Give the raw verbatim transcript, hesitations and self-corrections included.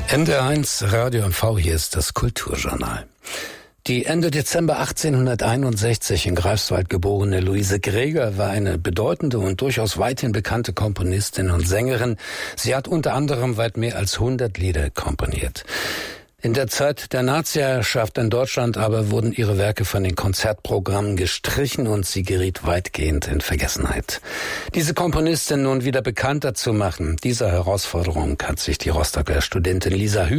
N D R eins Radio M V, hier ist das Kulturjournal. Die Ende Dezember achtzehnhunderteinundsechzig in Greifswald geborene Luise Greger war eine bedeutende und durchaus weithin bekannte Komponistin und Sängerin. Sie hat unter anderem weit mehr als hundert Lieder komponiert. In der Zeit der Naziherrschaft in Deutschland aber wurden ihre Werke von den Konzertprogrammen gestrichen und sie geriet weitgehend in Vergessenheit. Diese Komponistin nun wieder bekannter zu machen, dieser Herausforderung hat sich die Rostocker Studentin Lisa Hü